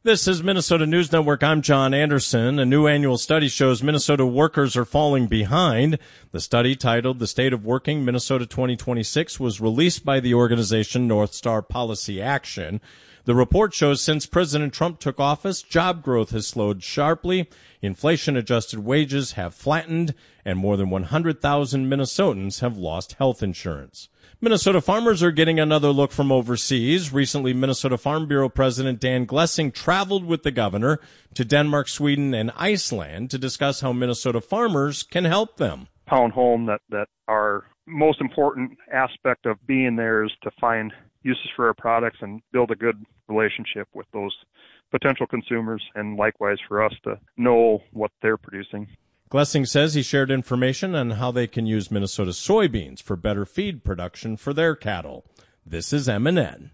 This is Minnesota News Network. I'm John Anderson. A new annual study shows Minnesota workers are falling behind. The study, titled The State of Working Minnesota 2026, was released by the organization North Star Policy Action. The report shows since President Trump took office, job growth has slowed sharply, inflation-adjusted wages have flattened, and more than 100,000 Minnesotans have lost health insurance. Minnesota farmers are getting another look from overseas. Recently, Minnesota Farm Bureau President Dan Glessing traveled with the governor to Denmark, Sweden, and Iceland to discuss how Minnesota farmers can help them. Pound home that our most important aspect of being there is to find uses for our products and build a good relationship with those potential consumers, and likewise for us to know what they're producing. Glessing says he shared information on how they can use Minnesota soybeans for better feed production for their cattle. This is MNN.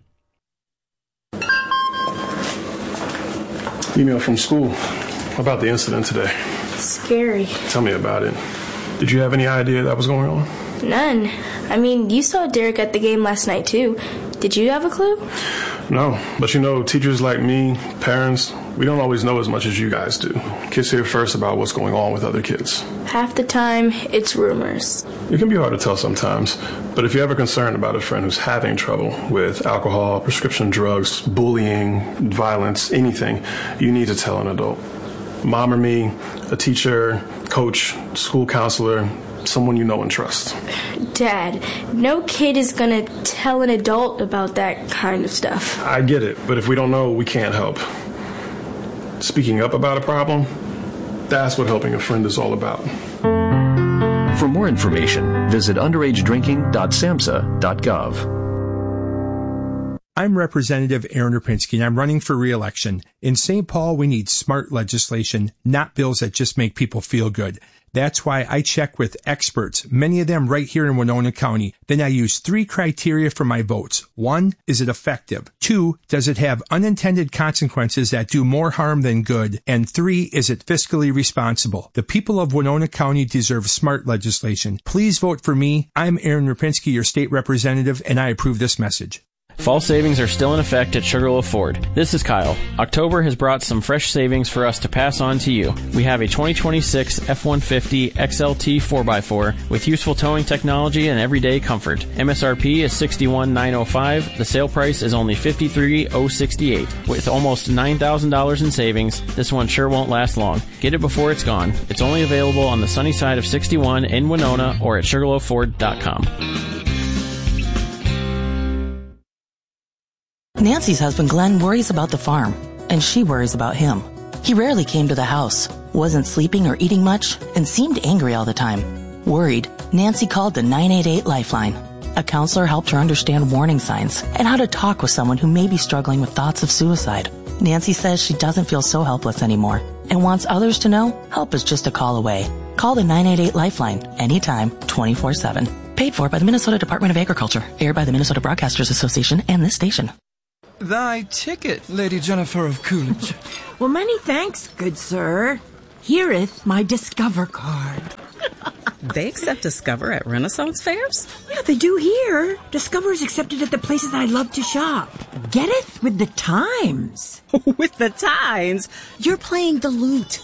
Email from school about the incident today. Scary. Tell me about it. Did you have any idea that was going on? None. I mean, you saw Derek at the game last night, too. Did you have a clue? No, but teachers like me, parents, we don't always know as much as you guys do. Kids hear first about what's going on with other kids. Half the time, it's rumors. It can be hard to tell sometimes, but if you're ever concerned about a friend who's having trouble with alcohol, prescription drugs, bullying, violence, anything, you need to tell an adult. Mom or me, a teacher, coach, school counselor, someone you know and trust. Dad, no kid is going to tell an adult about that kind of stuff. I get it, but if we don't know, we can't help. Speaking up about a problem, that's what helping a friend is all about. For more information, visit underagedrinking.samhsa.gov. I'm Representative Aaron Rapinski, and I'm running for re-election. In St. Paul, we need smart legislation, not bills that just make people feel good. That's why I check with experts, many of them right here in Winona County. Then I use 3 criteria for my votes. 1, is it effective? 2, does it have unintended consequences that do more harm than good? And 3, is it fiscally responsible? The people of Winona County deserve smart legislation. Please vote for me. I'm Aaron Rapinski, your state representative, and I approve this message. Fall savings are still in effect at Sugarloaf Ford. This is Kyle. October has brought some fresh savings for us to pass on to you. We have a 2026 F-150 XLT 4x4 with useful towing technology and everyday comfort. MSRP is $61,905. The sale price is only $53,068. With almost $9,000 in savings, this one sure won't last long. Get it before it's gone. It's only available on the sunny side of 61 in Winona or at SugarloafFord.com. Nancy's husband Glenn worries about the farm, and she worries about him. He rarely came to the house, wasn't sleeping or eating much, and seemed angry all the time. Worried, Nancy called the 988 Lifeline. A counselor helped her understand warning signs and how to talk with someone who may be struggling with thoughts of suicide. Nancy says she doesn't feel so helpless anymore and wants others to know help is just a call away. Call the 988 Lifeline anytime, 24/7. Paid for by the Minnesota Department of Agriculture. Aired by the Minnesota Broadcasters Association and this station. Thy ticket, Lady Jennifer of Coolidge. Well, many thanks, good sir. Here'th my Discover card. They accept Discover at Renaissance fairs? Yeah, they do here. Discover is accepted at the places I love to shop. Getteth with the times. With the times? You're playing the lute.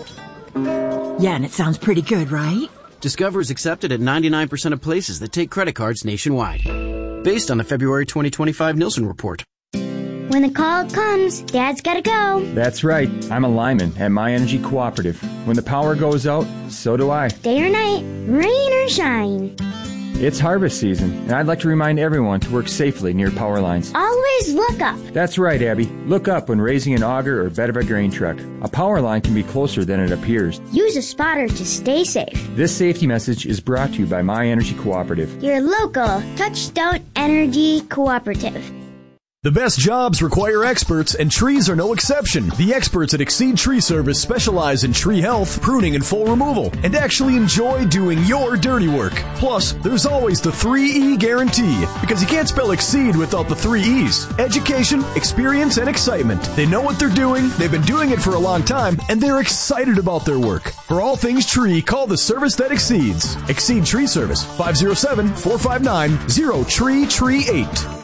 Yeah, and it sounds pretty good, right? Discover is accepted at 99% of places that take credit cards nationwide. Based on the February 2025 Nielsen report. When the call comes, Dad's gotta go. That's right. I'm a lineman at My Energy Cooperative. When the power goes out, so do I. Day or night, rain or shine. It's harvest season, and I'd like to remind everyone to work safely near power lines. Always look up. That's right, Abby. Look up when raising an auger or bed of a grain truck. A power line can be closer than it appears. Use a spotter to stay safe. This safety message is brought to you by My Energy Cooperative. Your local Touchstone Energy Cooperative. The best jobs require experts, and trees are no exception. The experts at Exceed Tree Service specialize in tree health, pruning, and full removal, and actually enjoy doing your dirty work. Plus, there's always the 3E guarantee, because you can't spell Exceed without the 3 E's. Education, experience, and excitement. They know what they're doing, they've been doing it for a long time, and they're excited about their work. For all things tree, call the service that exceeds. Exceed Tree Service, 507-459-0338.